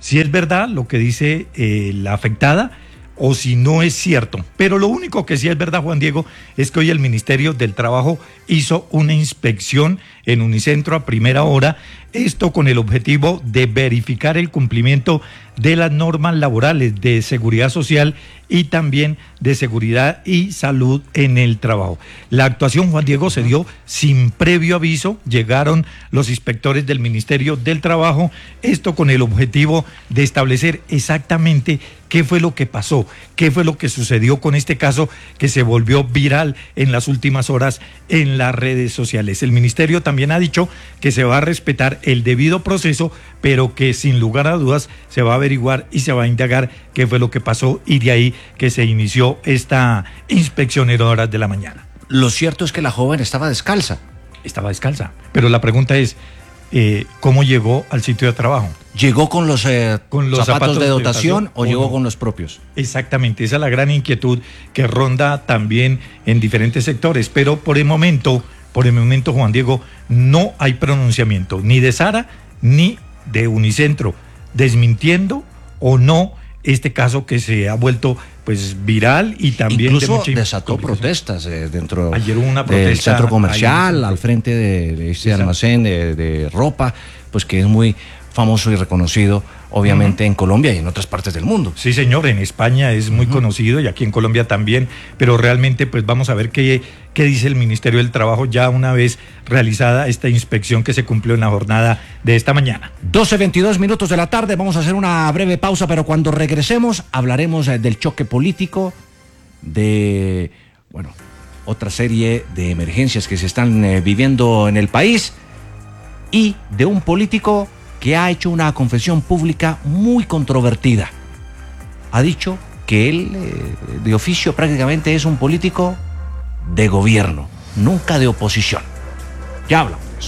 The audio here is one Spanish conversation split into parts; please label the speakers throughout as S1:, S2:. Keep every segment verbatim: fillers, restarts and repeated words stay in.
S1: si es verdad lo que dice eh, la afectada o si no es cierto. Pero lo único que sí es verdad, Juan Diego, es que hoy el Ministerio del Trabajo hizo una inspección en Unicentro a primera hora, esto con el objetivo de verificar el cumplimiento de las normas laborales de seguridad social y también de seguridad y salud en el trabajo. La actuación, Juan Diego, se dio sin previo aviso, llegaron los inspectores del Ministerio del Trabajo, esto con el objetivo de establecer exactamente qué fue lo que pasó, qué fue lo que sucedió con este caso que se volvió viral en las últimas horas en las redes sociales. El Ministerio también ha dicho que se va a respetar el debido proceso, pero que sin lugar a dudas se va a averiguar y se va a indagar qué fue lo que pasó y de ahí que se inició esta inspección en horas de la mañana.
S2: Lo cierto es que la joven estaba descalza.
S1: Estaba descalza, pero la pregunta es, eh, ¿cómo llegó al sitio de trabajo?
S2: ¿Llegó con los, eh, con los zapatos, zapatos de dotación, de dotación o, o llegó no? con los propios?
S1: Exactamente, esa es la gran inquietud que ronda también en diferentes sectores, pero por el momento, por el momento, Juan Diego, no hay pronunciamiento ni de Sara ni de Unicentro, desmintiendo o no este caso que se ha vuelto pues viral y también
S2: incluso
S1: de mucha
S2: desató protestas eh, dentro
S1: Ayer hubo una protesta
S2: del centro comercial,
S1: ahí,
S2: al frente de, de este almacén de, de ropa, pues que es muy famoso y reconocido, obviamente, uh-huh. en Colombia y en otras partes del mundo.
S1: Sí, señor, en España es muy uh-huh. conocido y aquí en Colombia también, pero realmente pues vamos a ver qué, qué dice el Ministerio del Trabajo ya una vez realizada esta inspección que se cumplió en la jornada de esta mañana.
S2: doce veintidós minutos de la tarde, vamos a hacer una breve pausa, pero cuando regresemos hablaremos del choque político, de, bueno, otra serie de emergencias que se están eh, viviendo en el país y de un político que ha hecho una confesión pública muy controvertida. Ha dicho que él, eh, de oficio, prácticamente es un político de gobierno, nunca de oposición. Ya hablamos de eso.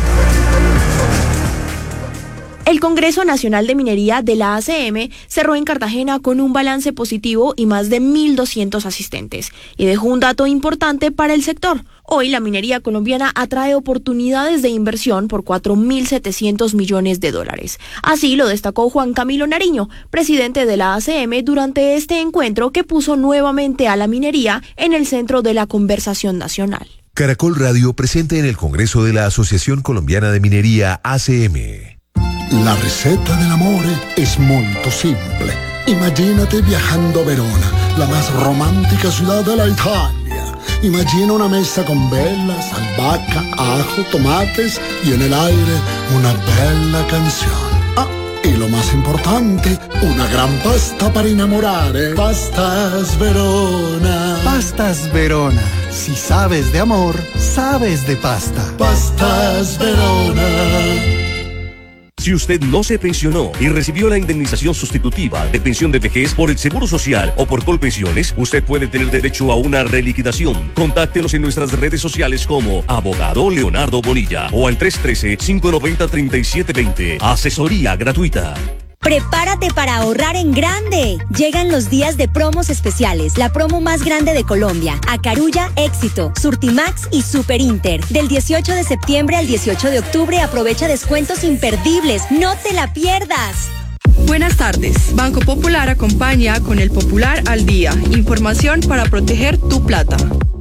S3: El Congreso Nacional de Minería de la A C M cerró en Cartagena con un balance positivo y más de mil doscientos asistentes, y dejó un dato importante para el sector. Hoy la minería colombiana atrae oportunidades de inversión por cuatro mil setecientos millones de dólares. Así lo destacó Juan Camilo Nariño, presidente de la A C M, durante este encuentro que puso nuevamente a la minería en el centro de la conversación nacional.
S4: Caracol Radio presente en el Congreso de la Asociación Colombiana de Minería A C M.
S5: La ricetta dell'amore es molto simple. Imagínate viajando a Verona, la más romántica ciudad de la Italia. Imagina una mesa con velas, albahaca, ajo, tomates y en el aire una bella canción. Ah, y lo más importante, una gran pasta para enamorare. Pastas Verona.
S6: Pastas Verona. Si sabes de amor, sabes de pasta.
S5: Pastas Verona.
S7: Si usted no se pensionó y recibió la indemnización sustitutiva de pensión de vejez por el Seguro Social o por Colpensiones, usted puede tener derecho a una reliquidación. Contáctenos en nuestras redes sociales como Abogado Leonardo Bonilla o al tres uno tres, cinco nueve cero, tres siete dos cero. Asesoría gratuita.
S8: Prepárate para ahorrar en grande. Llegan los días de promos especiales, la promo más grande de Colombia. Acarulla, Éxito, Surtimax y Super Inter. Del dieciocho de septiembre al dieciocho de octubre aprovecha descuentos imperdibles. ¡No te la pierdas!
S9: Buenas tardes. Banco Popular acompaña con el Popular al Día. Información para proteger tu plata.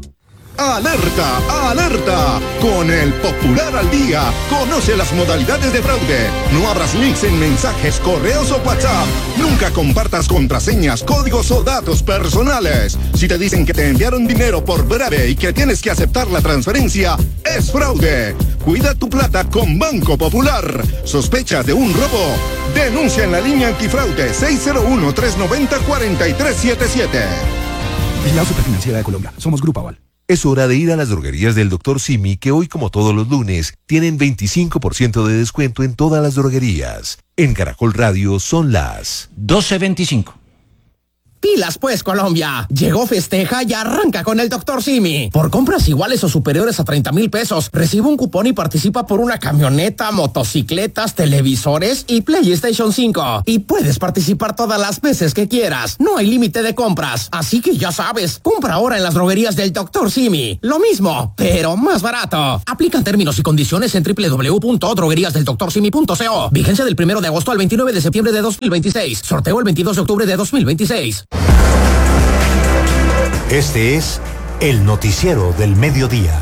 S10: ¡Alerta! ¡Alerta! Con el Popular al Día, conoce las modalidades de fraude. No abras links en mensajes, correos o WhatsApp. Nunca compartas contraseñas, códigos o datos personales. Si te dicen que te enviaron dinero por breve y que tienes que aceptar la transferencia, es fraude. Cuida tu plata con Banco Popular. ¿Sospechas de un robo? Denuncia en la línea antifraude seis cero uno, tres nueve cero, cuatro tres siete siete.
S11: Vigilado Superfinanciera de Colombia. Somos Grupo Aval.
S4: Es hora de ir a las droguerías del doctor Simi, que hoy, como todos los lunes, tienen veinticinco por ciento de descuento en todas las droguerías. En Caracol Radio son las
S2: doce veinticinco.
S12: Pilas pues, Colombia. Llegó Festeja y arranca con el doctor Simi. Por compras iguales o superiores a treinta mil pesos, recibe un cupón y participa por una camioneta, motocicletas, televisores y PlayStation cinco. Y puedes participar todas las veces que quieras. No hay límite de compras. Así que ya sabes, compra ahora en las droguerías del doctor Simi. Lo mismo, pero más barato. Aplican términos y condiciones en doble u doble u doble u punto droguerías del doctor simi punto co. Vigencia del primero de agosto al veintinueve de septiembre de dos mil veintiséis. Sorteo el veintidós de octubre de dos mil veintiséis.
S13: Este es el noticiero del mediodía.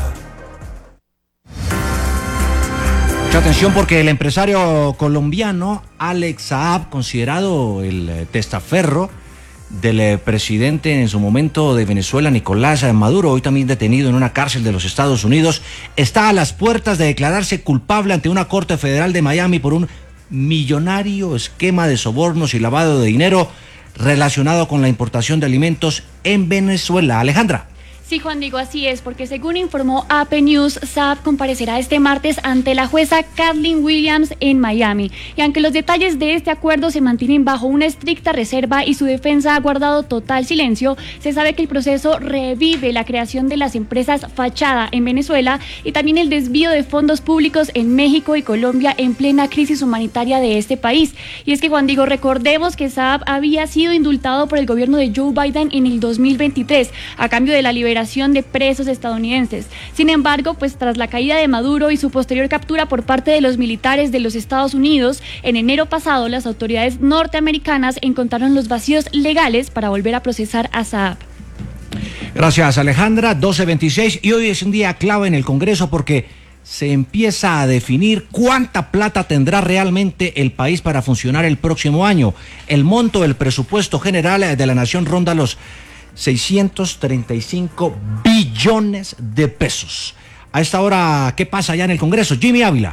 S2: Mucha atención porque el empresario colombiano Alex Saab, considerado el testaferro del presidente en su momento de Venezuela, Nicolás Maduro, hoy también detenido en una cárcel de los Estados Unidos, está a las puertas de declararse culpable ante una corte federal de Miami por un millonario esquema de sobornos y lavado de dinero relacionado con la importación de alimentos en Venezuela. Alejandra.
S14: Sí, Juan Diego, así es, porque según informó A P News, Saab comparecerá este martes ante la jueza Kathleen Williams en Miami. Y aunque los detalles de este acuerdo se mantienen bajo una estricta reserva y su defensa ha guardado total silencio, se sabe que el proceso revive la creación de las empresas fachada en Venezuela y también el desvío de fondos públicos en México y Colombia en plena crisis humanitaria de este país. Y es que, Juan Diego, recordemos que Saab había sido indultado por el gobierno de Joe Biden en el dos mil veintitrés a cambio de la liberación de presos estadounidenses. Sin embargo, pues tras la caída de Maduro y su posterior captura por parte de los militares de los Estados Unidos, en enero pasado las autoridades norteamericanas encontraron los vacíos legales para volver a procesar a Saab.
S2: Gracias, Alejandra. doce veintiséis, y hoy es un día clave en el Congreso porque se empieza a definir cuánta plata tendrá realmente el país para funcionar el próximo año. El monto del presupuesto general de la nación ronda los seiscientos treinta y cinco billones de pesos. A esta hora, ¿qué pasa allá en el Congreso? Jimmy Ávila.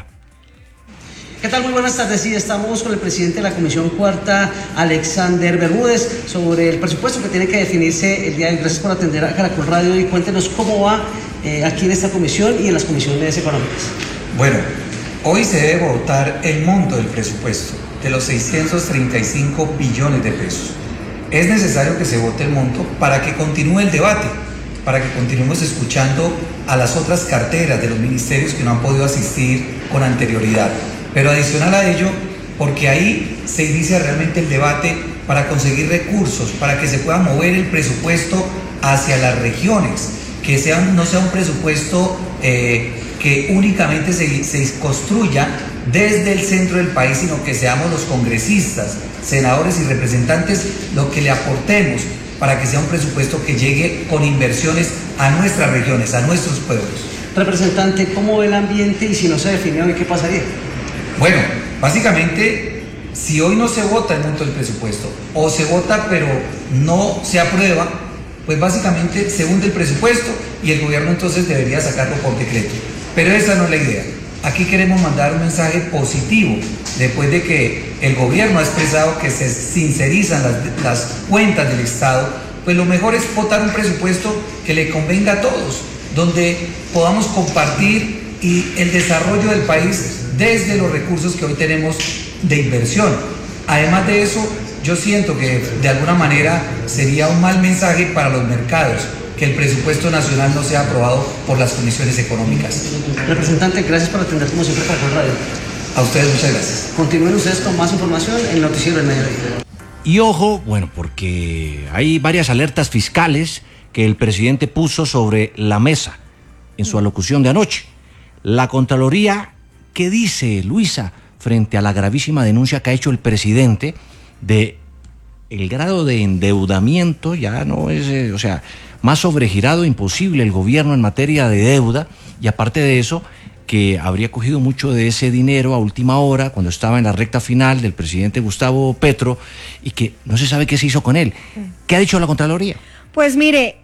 S15: ¿Qué tal? Muy buenas tardes. Sí, estamos con el presidente de la Comisión Cuarta, Alexander Bermúdez, sobre el presupuesto que tiene que definirse el día de hoy. Gracias por atender a Caracol Radio y cuéntenos cómo va eh, aquí en esta comisión y en las comisiones económicas.
S16: Bueno, hoy se debe votar el monto del presupuesto de los seiscientos treinta y cinco billones de pesos. Es necesario que se vote el monto para que continúe el debate, para que continuemos escuchando a las otras carteras de los ministerios que no han podido asistir con anterioridad. Pero adicional a ello, porque ahí se inicia realmente el debate para conseguir recursos, para que se pueda mover el presupuesto hacia las regiones, que sea, no sea un presupuesto eh, que únicamente se, se construya desde el centro del país, sino que seamos los congresistas, senadores y representantes lo que le aportemos para que sea un presupuesto que llegue con inversiones a nuestras regiones, a nuestros pueblos.
S15: Representante, ¿cómo ve el ambiente y si no se define hoy, qué pasaría?
S16: Bueno, básicamente, si hoy no se vota el monto del presupuesto o se vota pero no se aprueba, pues básicamente se hunde el presupuesto y el gobierno entonces debería sacarlo por decreto. Pero esa no es la idea. Aquí queremos mandar un mensaje positivo después de que el gobierno ha expresado que se sincerizan las, las cuentas del Estado. Pues lo mejor es votar un presupuesto que le convenga a todos, donde podamos compartir y el desarrollo del país desde los recursos que hoy tenemos de inversión. Además de eso, yo siento que de alguna manera sería un mal mensaje para los mercados que el presupuesto nacional no sea aprobado por las comisiones económicas.
S15: Representante, gracias por atender como siempre para Caracol Radio.
S16: A ustedes muchas gracias.
S15: Continúen ustedes con más información en el Noticiero del Mediodía.
S2: Y ojo, bueno, porque hay varias alertas fiscales que el presidente puso sobre la mesa en su alocución de anoche. La Contraloría, ¿qué dice, Luisa, frente a la gravísima denuncia que ha hecho el presidente de el grado de endeudamiento? Ya no es, eh, o sea, más sobregirado imposible el gobierno en materia de deuda, y aparte de eso, que habría cogido mucho de ese dinero a última hora, cuando estaba en la recta final del presidente Gustavo Petro, y que no se sabe qué se hizo con él. ¿Qué ha dicho la Contraloría?
S17: Pues mire,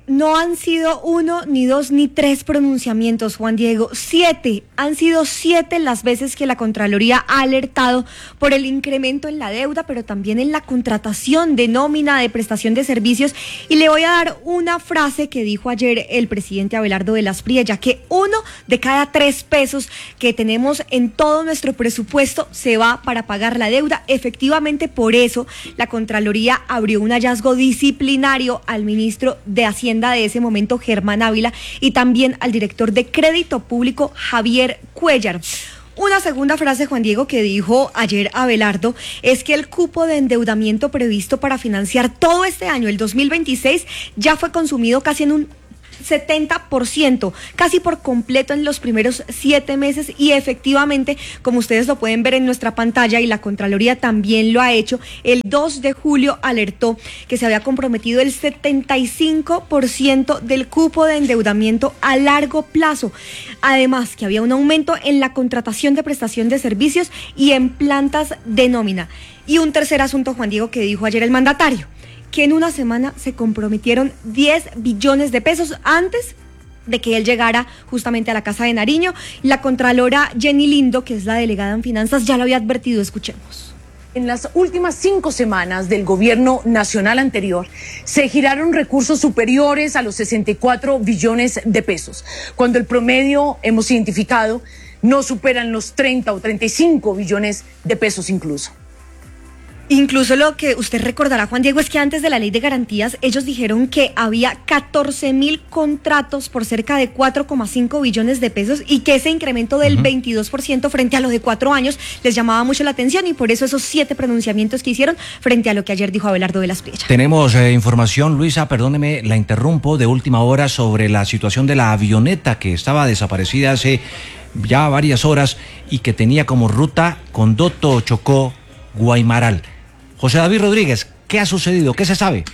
S17: no han sido uno, ni dos, ni tres pronunciamientos, Juan Diego, siete. Han sido siete las veces que la Contraloría ha alertado por el incremento en la deuda, pero también en la contratación de nómina, de prestación de servicios. Y le voy a dar una frase que dijo ayer el presidente Abelardo de las Priella, que uno de cada tres pesos que tenemos en todo nuestro presupuesto se va para pagar la deuda. Efectivamente, por eso la Contraloría abrió un hallazgo disciplinario al ministro de Hacienda de ese momento, Germán Ávila, y también al director de Crédito Público, Javier Cuellar. Una segunda frase, Juan Diego, que dijo ayer Abelardo, es que el cupo de endeudamiento previsto para financiar todo este año, el dos mil veintiséis, ya fue consumido casi en un setenta por ciento, casi por completo en los primeros siete meses, y efectivamente, como ustedes lo pueden ver en nuestra pantalla, y la Contraloría también lo ha hecho, el dos de julio alertó que se había comprometido el setenta y cinco por ciento del cupo de endeudamiento a largo plazo. Además, que había un aumento en la contratación de prestación de servicios y en plantas de nómina. Y un tercer asunto, Juan Diego, que dijo ayer el mandatario, que en una semana se comprometieron diez billones de pesos antes de que él llegara justamente a la Casa de Nariño. La contralora Jenny Lindo, que es la delegada en finanzas, ya lo había advertido. Escuchemos.
S18: En las últimas cinco semanas del gobierno nacional anterior se giraron recursos superiores a los sesenta y cuatro billones de pesos, cuando el promedio hemos identificado no superan los treinta o treinta y cinco billones de pesos incluso.
S17: Incluso lo que usted recordará, Juan Diego, es que antes de la ley de garantías, ellos dijeron que había catorce mil contratos por cerca de cuatro coma cinco billones de pesos, y que ese incremento del uh-huh. veintidós por ciento frente a lo de cuatro años les llamaba mucho la atención, y por eso esos siete pronunciamientos que hicieron frente a lo que ayer dijo Abelardo de las Priella.
S2: Tenemos eh, información, Luisa, perdóneme, la interrumpo, de última hora sobre la situación de la avioneta que estaba desaparecida hace ya varias horas y que tenía como ruta Condoto, Chocó, Guaymaral. José David Rodríguez, ¿qué ha sucedido? ¿Qué se sabe?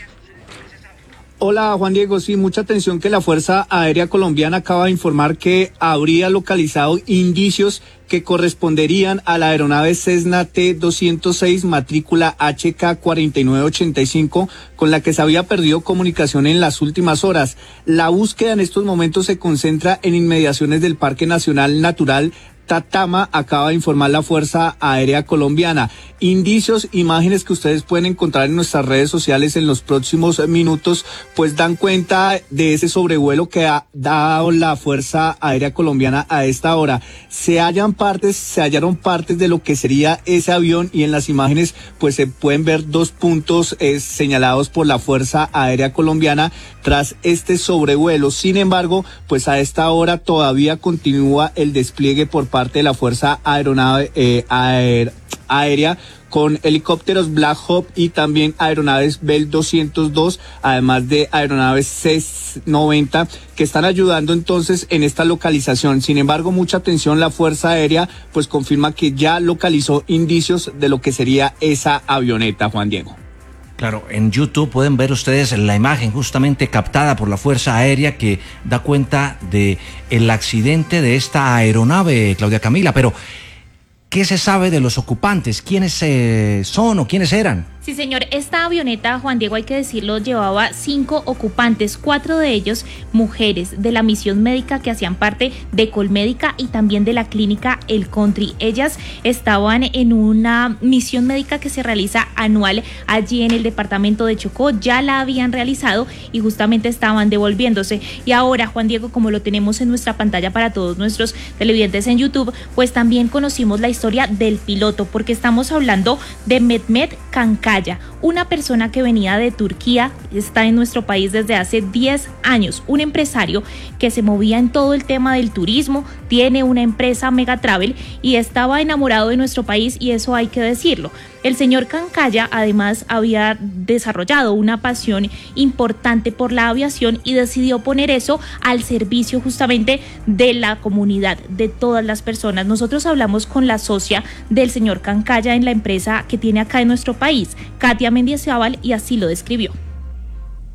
S19: Hola Juan Diego, sí, mucha atención que la Fuerza Aérea Colombiana acaba de informar que habría localizado indicios que corresponderían a la aeronave Cessna T doscientos seis matrícula H K cuarenta y nueve ochenta y cinco, con la que se había perdido comunicación en las últimas horas. La búsqueda en estos momentos se concentra en inmediaciones del Parque Nacional Natural Tatama, acaba de informar la Fuerza Aérea Colombiana. Indicios, imágenes que ustedes pueden encontrar en nuestras redes sociales en los próximos minutos, pues dan cuenta de ese sobrevuelo que ha dado la Fuerza Aérea Colombiana a esta hora. Se hallan partes, se hallaron partes de lo que sería ese avión, y en las imágenes pues se pueden ver dos puntos eh, señalados por la Fuerza Aérea Colombiana tras este sobrevuelo. Sin embargo, pues a esta hora todavía continúa el despliegue por parte parte de la Fuerza Aeronave eh, aer, Aérea con helicópteros Black Hawk y también aeronaves Bell doscientos dos, además de aeronaves C noventa, que están ayudando entonces en esta localización. Sin embargo, mucha atención, la Fuerza Aérea pues confirma que ya localizó indicios de lo que sería esa avioneta, Juan Diego.
S2: Claro, en YouTube pueden ver ustedes la imagen justamente captada por la Fuerza Aérea que da cuenta de el accidente de esta aeronave, Claudia Camila, pero ¿qué se sabe de los ocupantes? ¿Quiénes eh, son o quiénes eran?
S20: Sí, señor, esta avioneta, Juan Diego, hay que decirlo, llevaba cinco ocupantes, cuatro de ellos mujeres de la misión médica que hacían parte de Colmédica y también de la clínica El Country. Ellas estaban en una misión médica que se realiza anual allí en el departamento de Chocó, ya la habían realizado y justamente estaban devolviéndose. Y ahora, Juan Diego, como lo tenemos en nuestra pantalla para todos nuestros televidentes en YouTube, pues también conocimos la historia del piloto, porque estamos hablando de Mehmet Kankaya, una persona que venía de Turquía, está en nuestro país desde hace diez años, un empresario que se movía en todo el tema del turismo, tiene una empresa Mega Travel y estaba enamorado de nuestro país, y eso hay que decirlo. El señor Kankaya además había desarrollado una pasión importante por la aviación y decidió poner eso al servicio justamente de la comunidad, de todas las personas. Nosotros hablamos con la socia del señor Kankaya en la empresa que tiene acá en nuestro país, Katia Mendizábal, y así lo describió.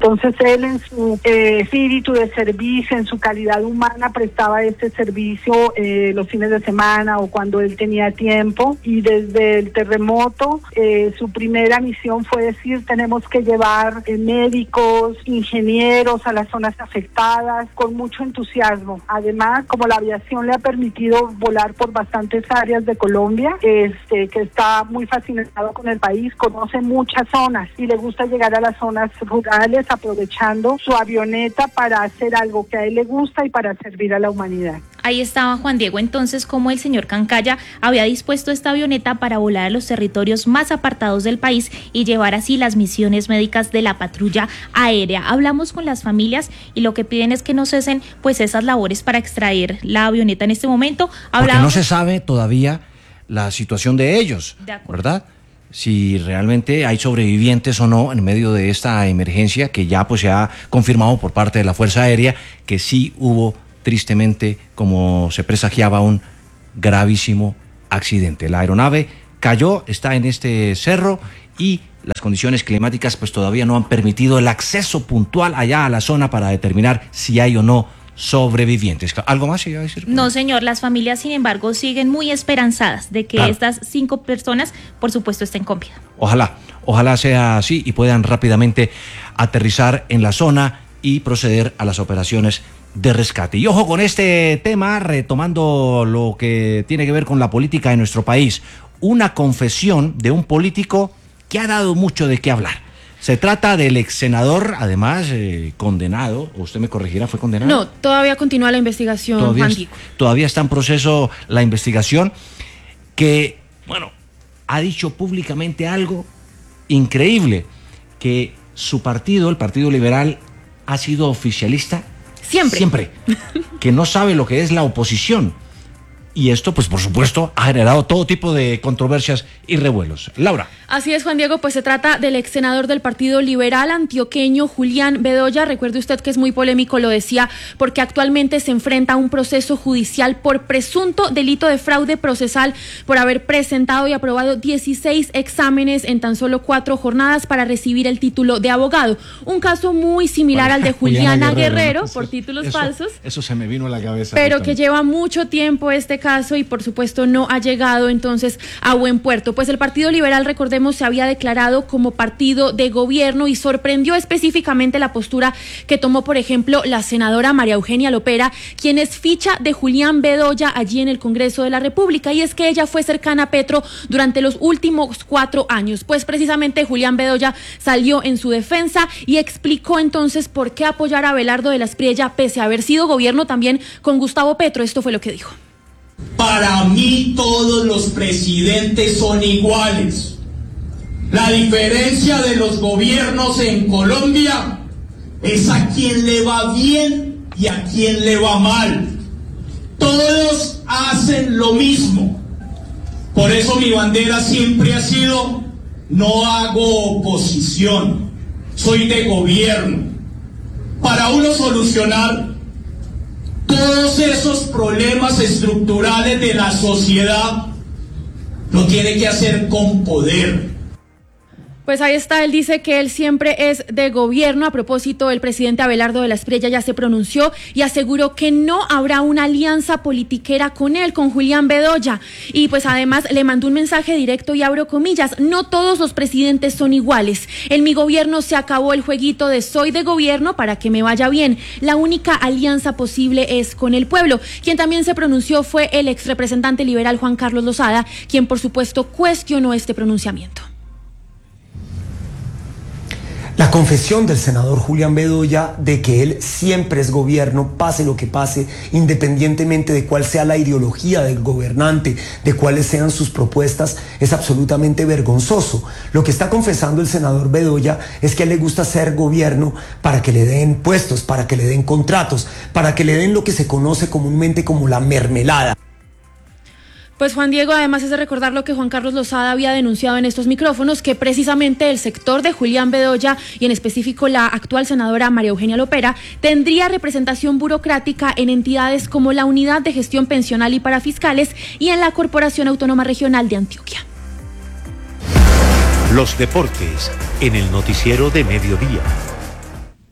S21: Entonces él en su eh, espíritu de servicio, en su calidad humana, prestaba este servicio eh, los fines de semana o cuando él tenía tiempo, y desde el terremoto eh, su primera misión fue decir: tenemos que llevar eh, médicos, ingenieros a las zonas afectadas, con mucho entusiasmo. Además, como la aviación le ha permitido volar por bastantes áreas de Colombia, este, que está muy fascinado con el país, conoce muchas zonas y le gusta llegar a las zonas rurales aprovechando su avioneta para hacer algo que a él le gusta y para servir a la humanidad.
S20: Ahí estaba Juan Diego, entonces, cómo el señor Cancaya había dispuesto esta avioneta para volar a los territorios más apartados del país y llevar así las misiones médicas de la patrulla aérea. Hablamos con las familias y lo que piden es que no cesen pues esas labores para extraer la avioneta en este momento. Hablamos...
S2: Porque no se sabe todavía la situación de ellos, de ¿verdad? Si realmente hay sobrevivientes o no en medio de esta emergencia, que ya pues se ha confirmado por parte de la Fuerza Aérea que sí hubo, tristemente, como se presagiaba, un gravísimo accidente. La aeronave cayó, está en este cerro, y las condiciones climáticas pues todavía no han permitido el acceso puntual allá a la zona para determinar si hay o no sobrevivientes. ¿Algo más se iba a decir?
S20: No, señor, las familias, sin embargo, siguen muy esperanzadas de que claro. estas cinco personas, por supuesto, estén con vida.
S2: Ojalá, ojalá sea así y puedan rápidamente aterrizar en la zona y proceder a las operaciones de rescate. Y ojo con este tema, retomando lo que tiene que ver con la política de nuestro país. Una confesión de un político que ha dado mucho de qué hablar. Se trata del ex senador, además eh, condenado, o usted me corregirá, ¿fue condenado?
S22: No, todavía continúa la investigación,
S2: todavía,
S22: Juan Diego.
S2: Todavía está en proceso la investigación, que, bueno, ha dicho públicamente algo increíble, que su partido, el Partido Liberal, ha sido oficialista
S22: siempre.
S2: Siempre, que no sabe lo que es la oposición. Y esto, pues por supuesto, ha generado todo tipo de controversias y revuelos. Laura.
S22: Así es, Juan Diego, pues se trata del ex senador del Partido Liberal antioqueño, Julián Bedoya. Recuerde usted que es muy polémico, lo decía, porque actualmente se enfrenta a un proceso judicial por presunto delito de fraude procesal por haber presentado y aprobado dieciséis exámenes en tan solo cuatro jornadas para recibir el título de abogado. Un caso muy similar bueno, al de Juliana, Juliana Guerrero, Guerrero ¿no? por títulos
S2: eso,
S22: falsos.
S2: Eso se me vino a la cabeza.
S22: Pero justamente. Que lleva mucho tiempo este caso y por supuesto no ha llegado entonces a buen puerto. Pues el Partido Liberal, recordemos, se había declarado como partido de gobierno y sorprendió específicamente la postura que tomó, por ejemplo, la senadora María Eugenia Lopera, quien es ficha de Julián Bedoya allí en el Congreso de la República, y es que ella fue cercana a Petro durante los últimos cuatro años. Pues precisamente Julián Bedoya salió en su defensa y explicó entonces por qué apoyar a Abelardo de la Espriella pese a haber sido gobierno también con Gustavo Petro. Esto fue lo que dijo.
S23: Para mí todos los presidentes son iguales. La diferencia de los gobiernos en Colombia es a quién le va bien y a quién le va mal. Todos hacen lo mismo. Por eso mi bandera siempre ha sido: no hago oposición, soy de gobierno. Para uno solucionar todos esos problemas estructurales de la sociedad, lo tiene que hacer con poder.
S22: Pues ahí está, él dice que él siempre es de gobierno. A propósito, el presidente Abelardo de la Espriella ya se pronunció y aseguró que no habrá una alianza politiquera con él, con Julián Bedoya. Y pues además le mandó un mensaje directo y abro comillas: no todos los presidentes son iguales. En mi gobierno se acabó el jueguito de soy de gobierno para que me vaya bien. La única alianza posible es con el pueblo. Quien también se pronunció fue el ex representante liberal Juan Carlos Lozada, quien por supuesto cuestionó este pronunciamiento.
S24: La confesión del senador Julián Bedoya de que él siempre es gobierno, pase lo que pase, independientemente de cuál sea la ideología del gobernante, de cuáles sean sus propuestas, es absolutamente vergonzoso. Lo que está confesando el senador Bedoya es que a él le gusta ser gobierno para que le den puestos, para que le den contratos, para que le den lo que se conoce comúnmente como la mermelada.
S22: Pues Juan Diego, además es de recordar lo que Juan Carlos Lozada había denunciado en estos micrófonos, que precisamente el sector de Julián Bedoya y en específico la actual senadora María Eugenia Lopera tendría representación burocrática en entidades como la Unidad de Gestión Pensional y Parafiscales y en la Corporación Autónoma Regional de Antioquia.
S13: Los deportes en el noticiero de mediodía.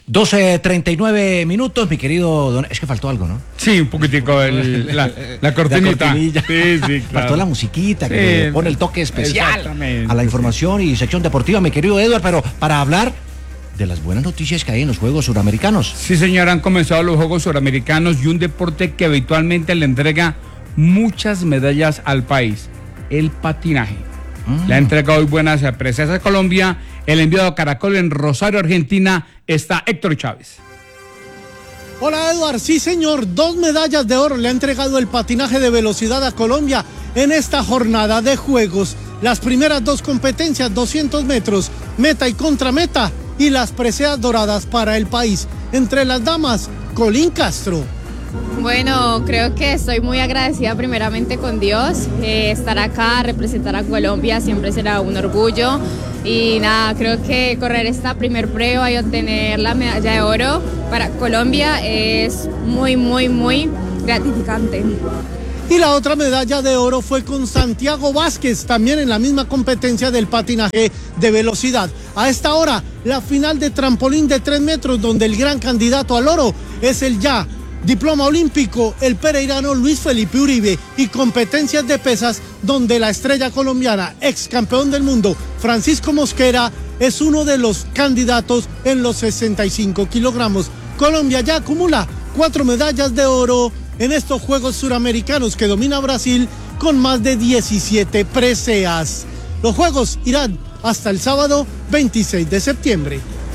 S2: doce treinta y nueve minutos, mi querido Don... Es que faltó algo, ¿no?
S1: Sí, un poquitico, el, la, la cortinita.
S2: La cortinilla.
S1: Sí, sí, claro.
S2: Faltó la musiquita que
S1: Sí,
S2: le pone el toque especial a la
S1: sí.
S2: información y sección deportiva, mi querido Edward, pero para hablar de las buenas noticias que hay en los Juegos Suramericanos.
S1: Sí, señor, han comenzado los Juegos Suramericanos y un deporte que habitualmente le entrega muchas medallas al país, el patinaje. Mm. Le ha entregado hoy buenas sorpresas a Colombia. El enviado a Caracol en Rosario, Argentina, está Héctor Chávez.
S3: Hola, Eduard. Sí, señor. Dos medallas de oro le ha entregado el patinaje de velocidad a Colombia en esta jornada de Juegos. Las primeras dos competencias, doscientos metros, meta y contrameta, y las preseas doradas para el país. Entre las damas, Colín Castro.
S5: Bueno, creo que estoy muy agradecida primeramente con Dios. Eh, estar acá, representar a Colombia siempre será un orgullo. Y nada, creo que correr esta primer prueba y obtener la medalla de oro para Colombia es muy, muy, muy gratificante.
S3: Y la otra medalla de oro fue con Santiago Vázquez, también en la misma competencia del patinaje de velocidad. A esta hora, la final de trampolín de tres metros, donde el gran candidato al oro es el ya diploma olímpico, el pereirano Luis Felipe Uribe, y competencias de pesas, donde la estrella colombiana, ex campeón del mundo, Francisco Mosquera, es uno de los candidatos en los sesenta y cinco kilogramos. Colombia ya acumula cuatro medallas de oro en estos Juegos Suramericanos que domina Brasil con más de diecisiete preseas. Los Juegos irán hasta el sábado veintiséis de septiembre.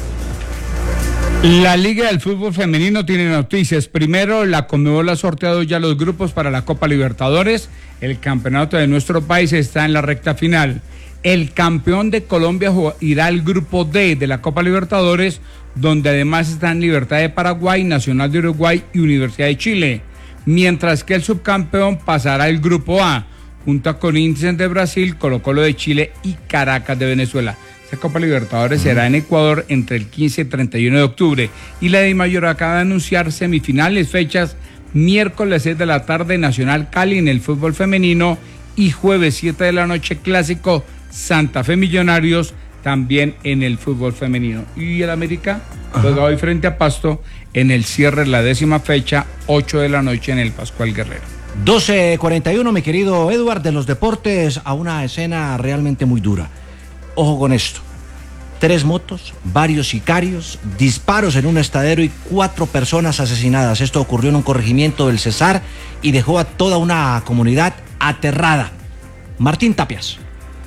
S1: La Liga del Fútbol Femenino tiene noticias. Primero, la Conmebol ha sorteado ya los grupos para la Copa Libertadores. El campeonato de nuestro país está en la recta final. El campeón de Colombia irá al grupo D de la Copa Libertadores, donde además están Libertad de Paraguay, Nacional de Uruguay y Universidad de Chile. Mientras que el subcampeón pasará al grupo A, junto con Corinthians de Brasil, Colo-Colo de Chile y Caracas de Venezuela. Esta Copa Libertadores será en Ecuador entre el quince y treinta y uno de octubre. Y la DIMAYOR acaba de anunciar semifinales, fechas: miércoles seis de la tarde Nacional Cali en el fútbol femenino y jueves siete de la noche clásico Santa Fe Millonarios también en el fútbol femenino. Y el América juega hoy frente a Pasto en el cierre de la décima fecha, ocho de la noche en el Pascual Guerrero.
S2: doce cuarenta y uno, mi querido Edward, de los deportes a una escena realmente muy dura. Ojo con esto: tres motos, varios sicarios, disparos en un estadero y cuatro personas asesinadas. Esto ocurrió en un corregimiento del Cesar y dejó a toda una comunidad aterrada. Martín Tapias.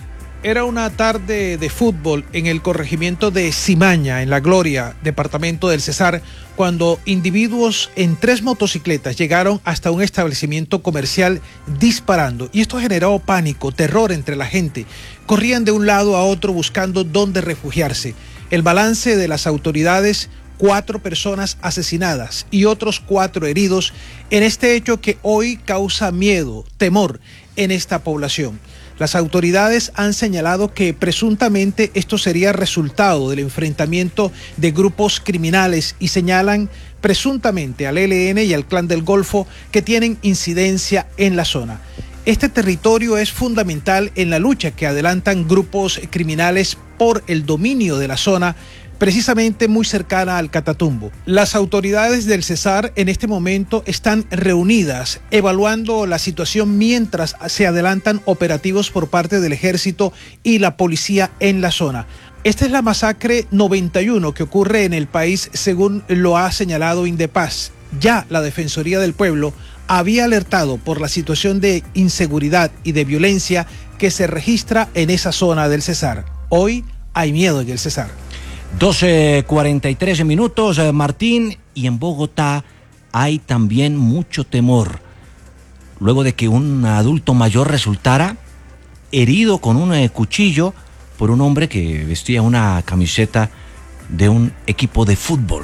S6: Era una tarde de fútbol en el corregimiento de Cimaña, en La Gloria, departamento del Cesar, cuando individuos en tres motocicletas llegaron hasta un establecimiento comercial disparando. Y esto generó pánico, terror entre la gente. Corrían de un lado a otro buscando dónde refugiarse. El balance de las autoridades: cuatro personas asesinadas y otros cuatro heridos en este hecho que hoy causa miedo, temor en esta población. Las autoridades han señalado que presuntamente esto sería resultado del enfrentamiento de grupos criminales y señalan presuntamente al E L N y al Clan del Golfo, que tienen incidencia en la zona. Este territorio es fundamental en la lucha que adelantan grupos criminales por el dominio de la zona, precisamente muy cercana al Catatumbo. Las autoridades del Cesar en este momento están reunidas, evaluando la situación mientras se adelantan operativos por parte del Ejército y la policía en la zona. Esta es la masacre noventa y uno que ocurre en el país, según lo ha señalado Indepaz. Ya la Defensoría del Pueblo había alertado por la situación de inseguridad y de violencia que se registra en esa zona del Cesar. Hoy hay miedo en el Cesar.
S2: doce cuarenta y tres minutos, eh, Martín, y en Bogotá hay también mucho temor, luego de que un adulto mayor resultara herido con un eh, cuchillo por un hombre que vestía una camiseta de un equipo de fútbol.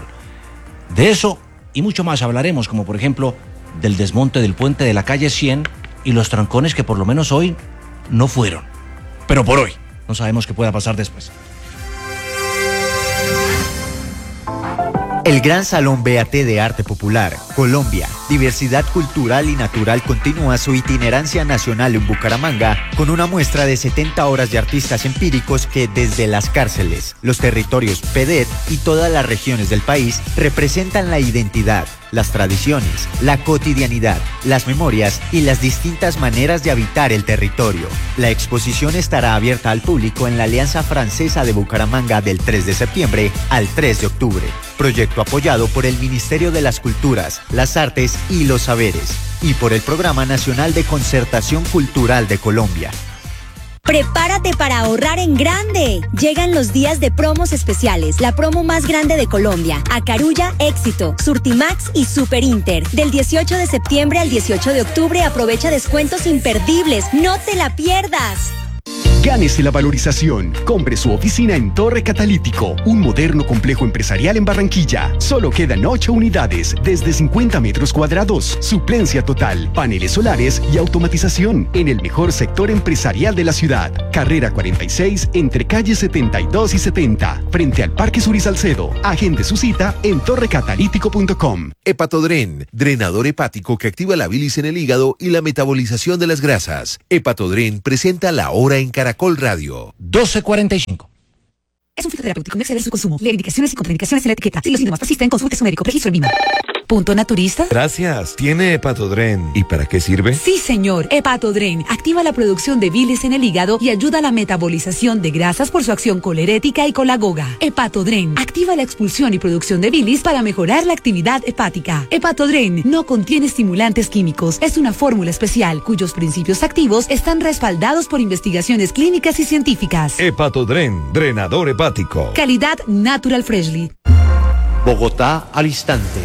S2: De eso y mucho más hablaremos, como por ejemplo del desmonte del puente de la calle cien y los trancones que por lo menos hoy no fueron. Pero por hoy no sabemos qué pueda pasar después.
S7: El Gran Salón B A T de Arte Popular, Colombia, diversidad cultural y natural continúa su itinerancia nacional en Bucaramanga con una muestra de setenta horas de artistas empíricos que desde las cárceles, los territorios P E D E T y todas las regiones del país representan la identidad, las tradiciones, la cotidianidad, las memorias y las distintas maneras de habitar el territorio. La exposición estará abierta al público en la Alianza Francesa de Bucaramanga del tres de septiembre al tres de octubre. Proyecto apoyado por el Ministerio de las Culturas, las Artes y los Saberes y por el Programa Nacional de Concertación Cultural de Colombia.
S8: Prepárate para ahorrar en grande. Llegan los días de promos especiales, la promo más grande de Colombia. Acarulla, Éxito, Surtimax y Super Inter. Del dieciocho de septiembre al dieciocho de octubre aprovecha descuentos imperdibles. No te la pierdas.
S11: Gánese la valorización. Compre su oficina en Torre Catalítico, un moderno complejo empresarial en Barranquilla. Solo quedan ocho unidades, desde cincuenta metros cuadrados. Suplencia total, paneles solares y automatización en el mejor sector empresarial de la ciudad. Carrera cuarenta y seis, entre calles setenta y dos y setenta, frente al Parque Sur y Salcedo. Agende su cita en torre catalítico punto com.
S4: Hepatodren, drenador hepático que activa la bilis en el hígado y la metabolización de las grasas. Hepatodren presenta La Hora en Caracol Radio.
S2: doce cuarenta y cinco.
S9: Es un fitoterapéutico, no exceder su consumo. Lee indicaciones y contraindicaciones en la etiqueta. Si los síntomas persisten, consulte a su médico. Registro en M I M A. ¿Punto naturista?
S10: Gracias. ¿Tiene Hepatodren? ¿Y para qué sirve?
S9: Sí, señor. Hepatodren activa la producción de bilis en el hígado y ayuda a la metabolización de grasas por su acción colerética y colagoga. Hepatodren activa la expulsión y producción de bilis para mejorar la actividad hepática. Hepatodren no contiene estimulantes químicos. Es una fórmula especial cuyos principios activos están respaldados por investigaciones clínicas y científicas.
S10: Hepatodren, drenador hepático.
S9: Calidad Natural Freshly.
S2: Bogotá al instante.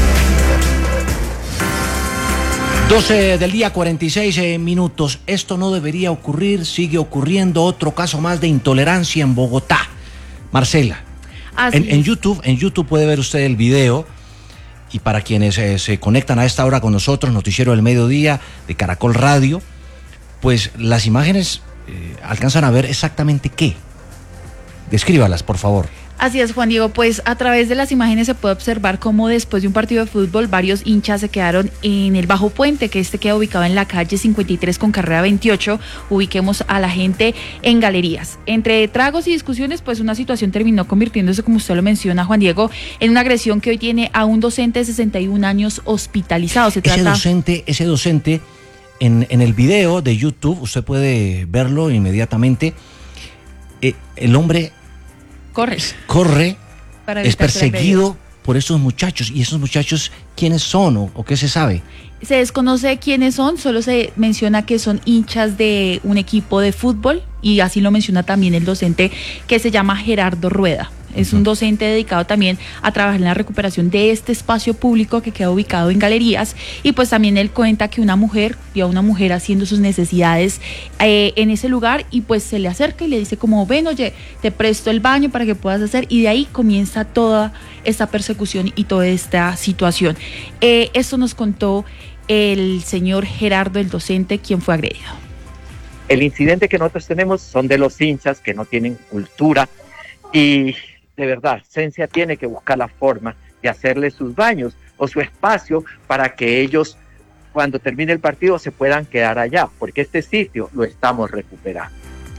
S2: doce del día, cuarenta y seis eh, minutos. Esto no debería ocurrir, sigue ocurriendo. Otro caso más de intolerancia en Bogotá. Marcela, en, en YouTube, en YouTube puede ver usted el video. Y para quienes eh, se conectan a esta hora con nosotros, Noticiero del Mediodía de Caracol Radio, pues las imágenes eh, alcanzan a ver exactamente qué. Descríbalas, por favor.
S22: Así es, Juan Diego, pues a través de las imágenes se puede observar cómo después de un partido de fútbol varios hinchas se quedaron en el Bajo Puente, que este queda ubicado en la calle cincuenta y tres con carrera veintiocho. Ubiquemos a la gente en galerías. Entre tragos y discusiones, pues una situación terminó convirtiéndose, como usted lo menciona, Juan Diego, en una agresión que hoy tiene a un docente de sesenta y un años hospitalizado. Se trata...
S2: Ese docente, ese docente, en, en el video de YouTube, usted puede verlo inmediatamente, eh, el hombre...
S22: Corre.
S2: Corre, es perseguido por esos muchachos. ¿Y esos muchachos quiénes son o, o qué se sabe?
S22: Se desconoce quiénes son, solo se menciona que son hinchas de un equipo de fútbol y así lo menciona también el docente, que se llama Gerardo Rueda. Es un docente dedicado también a trabajar en la recuperación de este espacio público que queda ubicado en galerías, y pues también él cuenta que una mujer vio a una mujer haciendo sus necesidades eh, en ese lugar y pues se le acerca y le dice como, ven, oye, te presto el baño para que puedas hacer, y de ahí comienza toda esta persecución y toda esta situación. Eh, esto nos contó el señor Gerardo, el docente, quien fue agredido.
S25: El incidente que nosotros tenemos son de los hinchas que no tienen cultura y de verdad, Cencia tiene que buscar la forma de hacerle sus baños o su espacio para que ellos, cuando termine el partido, se puedan quedar allá, porque este sitio lo estamos recuperando.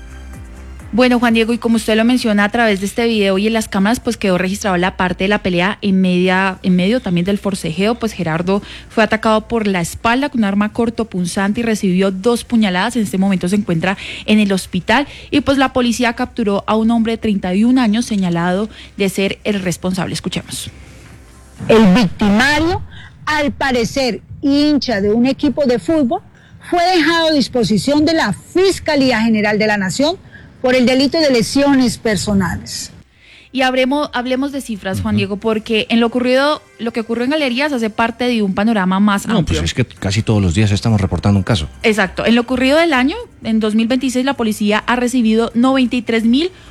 S22: Bueno, Juan Diego, y como usted lo menciona a través de este video y en las cámaras, pues quedó registrado la parte de la pelea en, media, en medio también del forcejeo. Pues Gerardo fue atacado por la espalda con un arma cortopunzante y recibió dos puñaladas. En este momento se encuentra en el hospital y pues la policía capturó a un hombre de treinta y un años señalado de ser el responsable. Escuchemos.
S26: El victimario, al parecer hincha de un equipo de fútbol, fue dejado a disposición de la Fiscalía General de la Nación por el delito de lesiones personales.
S22: Y hablemos, hablemos de cifras, Juan Diego, porque en lo ocurrido, lo que ocurrió en galerías hace parte de un panorama más
S2: no,
S22: amplio.
S2: Pues es que casi todos los días estamos reportando un caso.
S22: Exacto. En lo ocurrido del año, en dos mil veintiséis, la policía ha recibido noventa y tres mil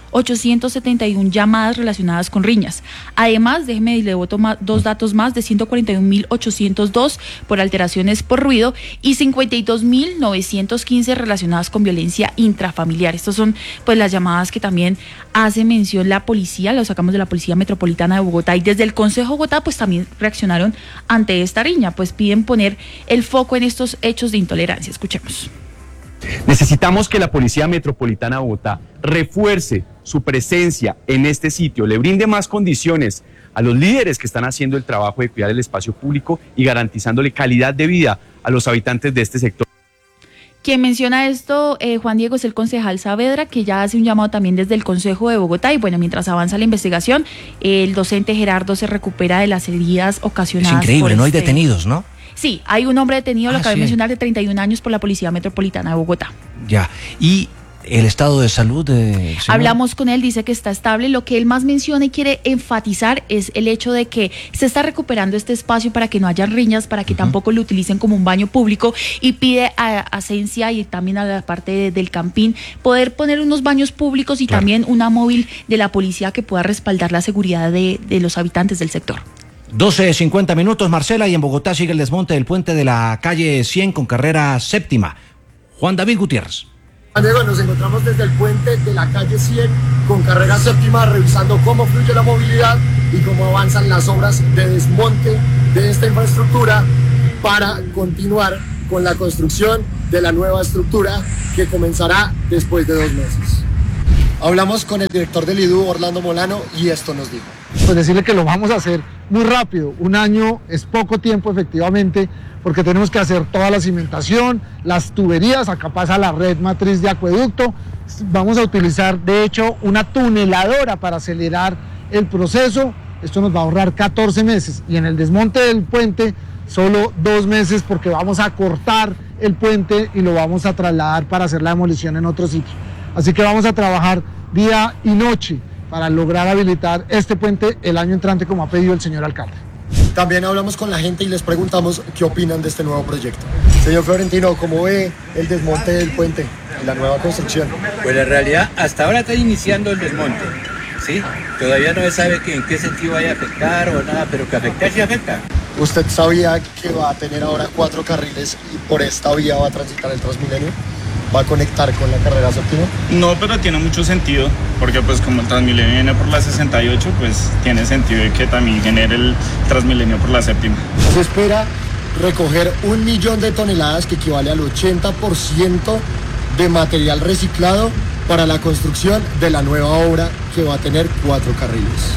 S12: ochocientos setenta y una llamadas relacionadas con riñas. Además, déjeme le boto más, dos datos más, de ciento cuarenta y un mil ochocientos dos por alteraciones por ruido y cincuenta y dos mil novecientos quince relacionadas con violencia intrafamiliar. Estas son pues las llamadas que también hace mención la policía, lo sacamos de la Policía Metropolitana de Bogotá, y desde el Consejo de Bogotá pues también reaccionaron ante esta riña, pues piden poner el foco en estos hechos de intolerancia. Escuchemos.
S14: Necesitamos que la Policía Metropolitana de Bogotá refuerce su presencia en este sitio, le brinde más condiciones a los líderes que están haciendo el trabajo de cuidar el espacio público y garantizándole calidad de vida a los habitantes de este sector.
S12: Quien menciona esto, eh, Juan Diego, es el concejal Saavedra, que ya hace un llamado también desde el Consejo de Bogotá. Y bueno, mientras avanza la investigación, el docente Gerardo se recupera de las heridas ocasionadas.
S2: Es increíble,
S12: por
S2: no hay
S12: este...
S2: detenidos, ¿no?
S12: Sí, hay un hombre detenido, lo
S2: Ah,
S12: acabé
S2: sí.
S12: de mencionar, de treinta y un años por la Policía Metropolitana de Bogotá.
S2: Ya. ¿Y el estado de salud de
S12: Hablamos con él, dice que está estable. Lo que él más menciona y quiere enfatizar es el hecho de que se está recuperando este espacio para que no haya riñas, para que uh-huh. tampoco lo utilicen como un baño público, y pide a Asencia y también a la parte de, del Campín poder poner unos baños públicos y claro. también una móvil de la policía que pueda respaldar la seguridad de, de los habitantes del sector.
S2: doce cincuenta minutos, Marcela, y en Bogotá sigue el desmonte del puente de la calle cien con carrera séptima. Juan David Gutiérrez.
S15: Diego, nos encontramos desde el puente de la calle cien con carrera séptima, revisando cómo fluye la movilidad y cómo avanzan las obras de desmonte de esta infraestructura para continuar con la construcción de la nueva estructura que comenzará después de dos meses. Hablamos con el director del I D U, Orlando Molano, y esto nos dijo.
S16: Pues decirle que lo vamos a hacer muy rápido. Un año es poco tiempo, efectivamente, porque tenemos que hacer toda la cimentación, las tuberías, acá pasa la red matriz de acueducto. Vamos a utilizar, de hecho, una tuneladora para acelerar el proceso. Esto nos va a ahorrar catorce meses. Y en el desmonte del puente, solo dos meses, porque vamos a cortar el puente y lo vamos a trasladar para hacer la demolición en otro sitio. Así que vamos a trabajar día y noche para lograr habilitar este puente el año entrante, como ha pedido el señor alcalde.
S15: También hablamos con la gente y les preguntamos qué opinan de este nuevo proyecto. Señor Florentino, ¿cómo ve el desmonte del puente y la nueva construcción?
S17: Pues en realidad hasta ahora está iniciando el desmonte, ¿sí? Todavía no se sabe que en qué sentido vaya a afectar o nada, pero que afectar sí afecta.
S15: ¿Usted sabía que va a tener ahora cuatro carriles y por esta vía va a transitar el Transmilenio? ¿Va a conectar con la carrera séptima?
S18: No, pero tiene mucho sentido, porque pues como el Transmilenio viene por la sesenta y ocho, pues tiene sentido de que también genere el Transmilenio por la séptima.
S15: Se espera recoger un millón de toneladas, que equivale al ochenta por ciento de material reciclado para la construcción de la nueva obra, que va a tener cuatro carriles.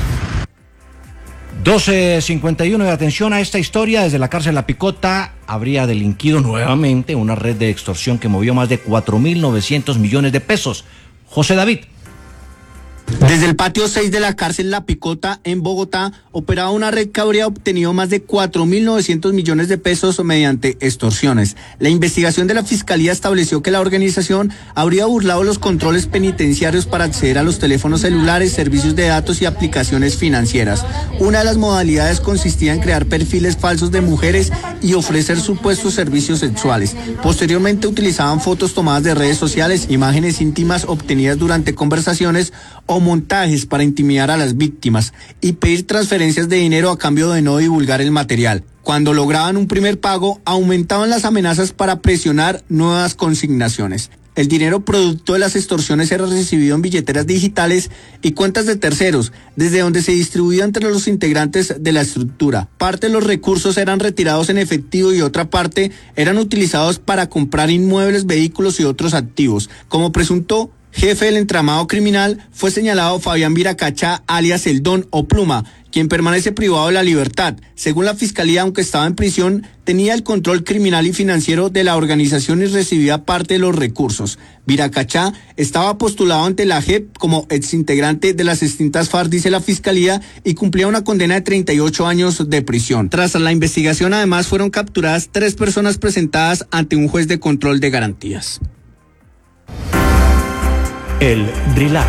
S2: doce cincuenta y uno, de atención a esta historia. Desde la cárcel La Picota habría delinquido nuevamente una red de extorsión que movió más de cuatro mil novecientos millones de pesos. José David.
S27: Desde el patio seis de la cárcel La Picota en Bogotá operaba una red que habría obtenido más de cuatro mil novecientos millones de pesos mediante extorsiones. La investigación de la Fiscalía estableció que la organización habría burlado los controles penitenciarios para acceder a los teléfonos celulares, servicios de datos y aplicaciones financieras. Una de las modalidades consistía en crear perfiles falsos de mujeres y ofrecer supuestos servicios sexuales. Posteriormente utilizaban fotos tomadas de redes sociales, imágenes íntimas obtenidas durante conversaciones o montajes para intimidar a las víctimas y pedir transferencias de dinero a cambio de no divulgar el material. Cuando lograban un primer pago, aumentaban las amenazas para presionar nuevas consignaciones. El dinero producto de las extorsiones era recibido en billeteras digitales y cuentas de terceros, desde donde se distribuía entre los integrantes de la estructura. Parte de los recursos eran retirados en efectivo y otra parte eran utilizados para comprar inmuebles, vehículos y otros activos. Como presunto jefe del entramado criminal fue señalado Fabián Viracachá, alias El Don o Pluma, quien permanece privado de la libertad. Según la Fiscalía, aunque estaba en prisión, tenía el control criminal y financiero de la organización y recibía parte de los recursos. Viracachá estaba postulado ante la J E P como exintegrante de las extintas FARC, dice la Fiscalía, y cumplía una condena de treinta y ocho años de prisión. Tras la investigación, además, fueron capturadas tres personas presentadas ante un juez de control de garantías.
S13: El Relax.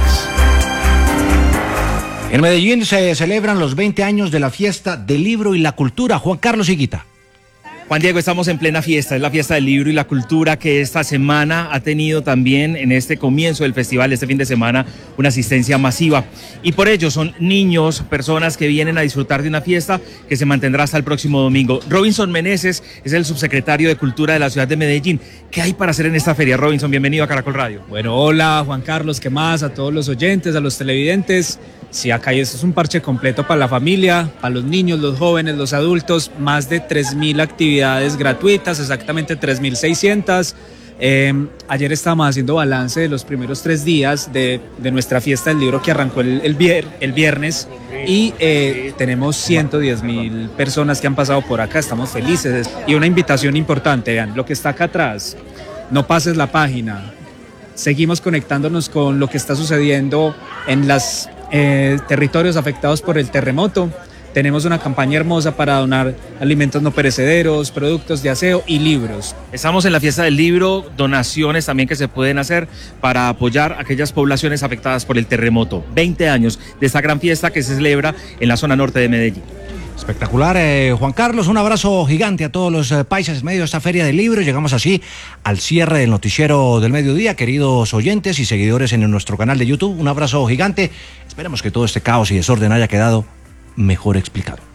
S2: En Medellín se celebran los veinte años de la Fiesta del Libro y la Cultura. Juan Carlos Higuita.
S3: Juan Diego, estamos en plena fiesta, es la fiesta del libro y la cultura que esta semana ha tenido también en este comienzo del festival, este fin de semana, una asistencia masiva. Y por ello son niños, personas que vienen a disfrutar de una fiesta que se mantendrá hasta el próximo domingo. Robinson Meneses es el subsecretario de Cultura de la ciudad de Medellín. ¿Qué hay para hacer en esta feria, Robinson? Bienvenido a Caracol Radio.
S5: Bueno, hola Juan Carlos, ¿qué más? A todos los oyentes, a los televidentes. Sí, acá esto es un parche completo para la familia, para los niños, los jóvenes, los adultos, más de tres mil actividades gratuitas, exactamente tres mil seiscientas. Eh, ayer estábamos haciendo balance de los primeros tres días de, de nuestra fiesta del libro que arrancó el, el, vier, el viernes y eh, tenemos ciento diez mil personas que han pasado por acá, estamos felices. Y una invitación importante, vean, lo que está acá atrás, no pases la página, seguimos conectándonos con lo que está sucediendo en los eh, territorios afectados por el terremoto. Tenemos una campaña hermosa para donar alimentos no perecederos, productos de aseo y libros.
S3: Estamos en la fiesta del libro, donaciones también que se pueden hacer para apoyar a aquellas poblaciones afectadas por el terremoto. veinte años de esta gran fiesta que se celebra en la zona norte de Medellín.
S2: Espectacular, eh, Juan Carlos, un abrazo gigante a todos los eh, paisas en medio de esta feria del libro. Llegamos así al cierre del noticiero del mediodía, queridos oyentes y seguidores en nuestro canal de YouTube. Un abrazo gigante. Esperemos que todo este caos y desorden haya quedado mejor explicado.